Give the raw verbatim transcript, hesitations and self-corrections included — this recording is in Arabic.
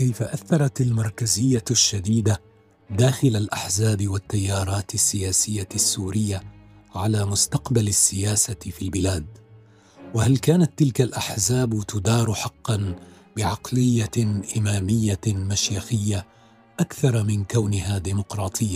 كيف أثرت المركزية الشديدة داخل الأحزاب والتيارات السياسية السورية على مستقبل السياسة في البلاد؟ وهل كانت تلك الأحزاب تدار حقاً بعقلية إمامية مشيخية أكثر من كونها ديمقراطية؟